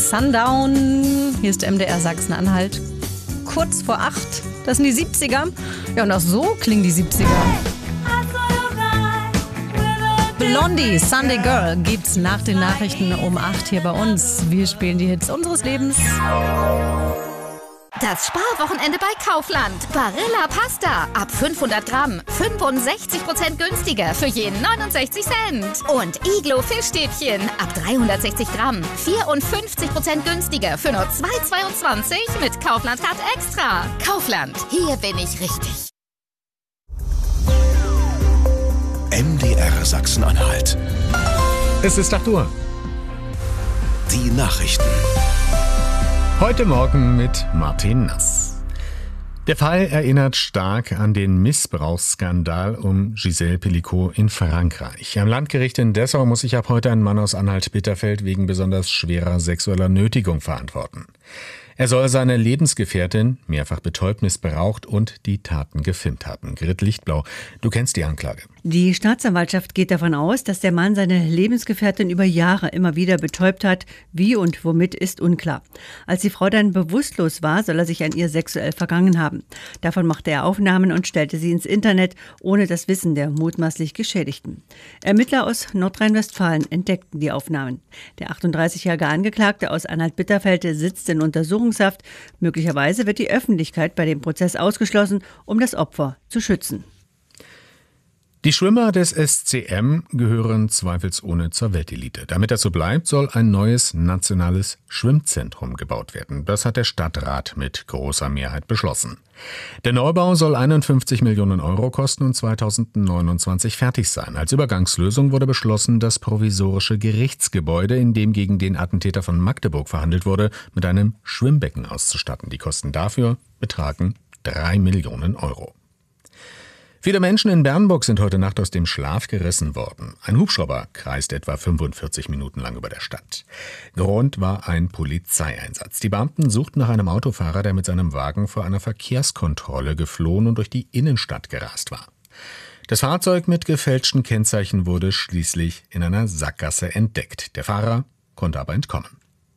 Sundown. Hier ist MDR Sachsen-Anhalt. Kurz vor 8. Das sind die 70er. Ja, und auch so klingen die 70er. Blondie, Sunday Girl gibt's nach den Nachrichten um 8 hier bei uns. Wir spielen die Hits unseres Lebens. Das Sparwochenende bei Kaufland. Barilla Pasta ab 500 Gramm 65% günstiger für jeden 69 Cent. Und Iglo Fischstäbchen ab 360 Gramm 54% günstiger für nur 2,22 mit Kaufland Card Extra. Kaufland, hier bin ich richtig. MDR Sachsen-Anhalt. Es ist 8 Uhr. Die Nachrichten. Heute Morgen mit Martin Nass. Der Fall erinnert stark an den Missbrauchsskandal um Gisèle Pelicot in Frankreich. Am Landgericht in Dessau muss sich ab heute ein Mann aus Anhalt-Bitterfeld wegen besonders schwerer sexueller Nötigung verantworten. Er soll seine Lebensgefährtin mehrfach betäubt, missbraucht und die Taten gefilmt haben. Grit Lichtblau, du kennst die Anklage. Die Staatsanwaltschaft geht davon aus, dass der Mann seine Lebensgefährtin über Jahre immer wieder betäubt hat. Wie und womit ist unklar. Als die Frau dann bewusstlos war, soll er sich an ihr sexuell vergangen haben. Davon machte er Aufnahmen und stellte sie ins Internet, ohne das Wissen der mutmaßlich Geschädigten. Ermittler aus Nordrhein-Westfalen entdeckten die Aufnahmen. Der 38-jährige Angeklagte aus Anhalt-Bitterfeld sitzt in Untersuchungshaft. Möglicherweise wird die Öffentlichkeit bei dem Prozess ausgeschlossen, um das Opfer zu schützen. Die Schwimmer des SCM gehören zweifelsohne zur Weltelite. Damit das so bleibt, soll ein neues nationales Schwimmzentrum gebaut werden. Das hat der Stadtrat mit großer Mehrheit beschlossen. Der Neubau soll 51 Millionen Euro kosten und 2029 fertig sein. Als Übergangslösung wurde beschlossen, das provisorische Gerichtsgebäude, in dem gegen den Attentäter von Magdeburg verhandelt wurde, mit einem Schwimmbecken auszustatten. Die Kosten dafür betragen 3 Millionen Euro. Viele Menschen in Bernburg sind heute Nacht aus dem Schlaf gerissen worden. Ein Hubschrauber kreist etwa 45 Minuten lang über der Stadt. Grund war ein Polizeieinsatz. Die Beamten suchten nach einem Autofahrer, der mit seinem Wagen vor einer Verkehrskontrolle geflohen und durch die Innenstadt gerast war. Das Fahrzeug mit gefälschten Kennzeichen wurde schließlich in einer Sackgasse entdeckt. Der Fahrer konnte aber entkommen.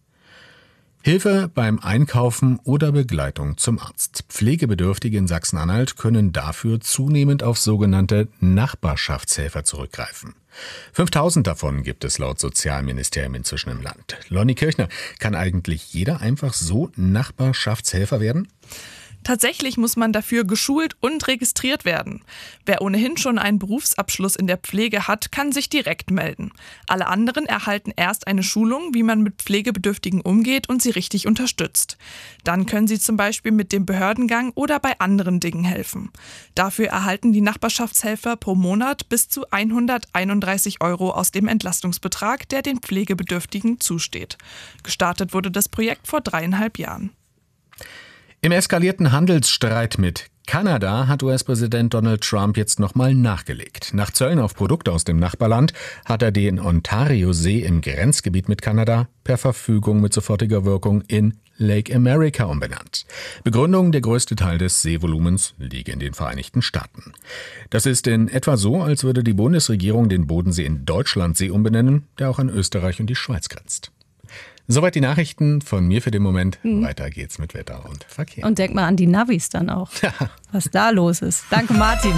Hilfe beim Einkaufen oder Begleitung zum Arzt. Pflegebedürftige in Sachsen-Anhalt können dafür zunehmend auf sogenannte Nachbarschaftshelfer zurückgreifen. 5000 davon gibt es laut Sozialministerium inzwischen im Land. Lonnie Kirchner, kann eigentlich jeder einfach so Nachbarschaftshelfer werden? Tatsächlich muss man dafür geschult und registriert werden. Wer ohnehin schon einen Berufsabschluss in der Pflege hat, kann sich direkt melden. Alle anderen erhalten erst eine Schulung, wie man mit Pflegebedürftigen umgeht und sie richtig unterstützt. Dann können sie zum Beispiel mit dem Behördengang oder bei anderen Dingen helfen. Dafür erhalten die Nachbarschaftshelfer pro Monat bis zu 131 Euro aus dem Entlastungsbetrag, der den Pflegebedürftigen zusteht. Gestartet wurde das Projekt vor 3,5 Jahren. Im eskalierten Handelsstreit mit Kanada hat US-Präsident Donald Trump jetzt nochmal nachgelegt. Nach Zöllen auf Produkte aus dem Nachbarland hat er den Ontario-See im Grenzgebiet mit Kanada per Verfügung mit sofortiger Wirkung in Lake America umbenannt. Begründung: der größte Teil des Seevolumens liege in den Vereinigten Staaten. Das ist in etwa so, als würde die Bundesregierung den Bodensee in Deutschlandsee umbenennen, der auch an Österreich und die Schweiz grenzt. Soweit die Nachrichten von mir für den Moment. Weiter geht's mit Wetter und Verkehr. Und denk mal an die Navis dann auch, was da los ist. Danke, Martin.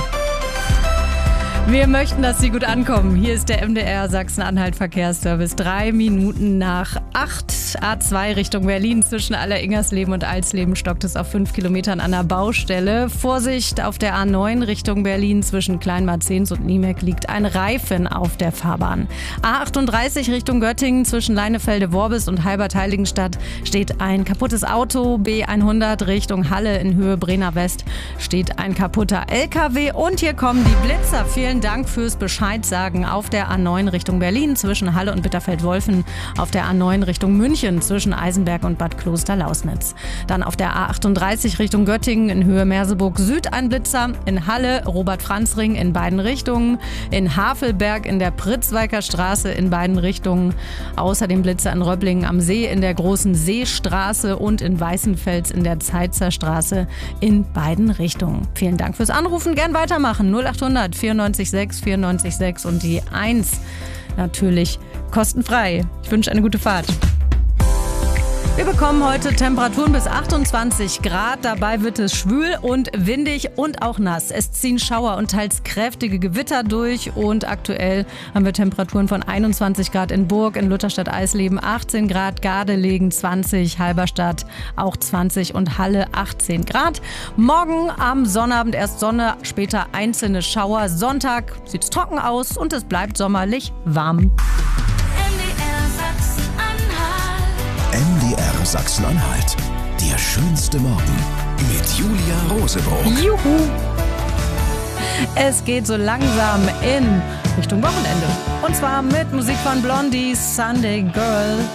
Wir möchten, dass Sie gut ankommen. Hier ist der MDR Sachsen-Anhalt Verkehrsservice. 3 Minuten nach 8. A2 Richtung Berlin. Zwischen Alleringersleben und Alsleben stockt es auf 5 Kilometern an der Baustelle. Vorsicht auf der A9 Richtung Berlin. Zwischen Kleinmarzens und Niemek liegt ein Reifen auf der Fahrbahn. A38 Richtung Göttingen. Zwischen Leinefelde-Worbis und Halbert-Heiligenstadt steht ein kaputtes Auto. B100 Richtung Halle in Höhe Brenner West steht ein kaputter LKW. Und hier kommen die Blitzer. Vielen Dank fürs Bescheidsagen auf der A9 Richtung Berlin zwischen Halle und Bitterfeld-Wolfen, auf der A9 Richtung München zwischen Eisenberg und Bad Kloster-Lausnitz. Dann auf der A38 Richtung Göttingen in Höhe Merseburg Süd ein Blitzer, in Halle Robert-Franz-Ring in beiden Richtungen, in Havelberg in der Pritzwalker Straße in beiden Richtungen, außerdem Blitzer in Röblingen am See in der Großen Seestraße und in Weißenfels in der Zeitzer Straße in beiden Richtungen. Vielen Dank fürs Anrufen, gern weitermachen. 0800 94 94,6 und die 1 natürlich kostenfrei. Ich wünsche eine gute Fahrt. Wir bekommen heute Temperaturen bis 28 Grad. Dabei wird es schwül und windig und auch nass. Es ziehen Schauer und teils kräftige Gewitter durch. Und aktuell haben wir Temperaturen von 21 Grad in Burg, in Lutherstadt-Eisleben 18 Grad, Gardelegen 20, Halberstadt auch 20 und Halle 18 Grad. Morgen am Sonnabend erst Sonne, später einzelne Schauer. Sonntag sieht es trocken aus und es bleibt sommerlich warm. MDR Sachsen-Anhalt. Der schönste Morgen mit Julia Rosebrock. Juhu! Es geht so langsam in Richtung Wochenende. Und zwar mit Musik von Blondie, Sunday Girl.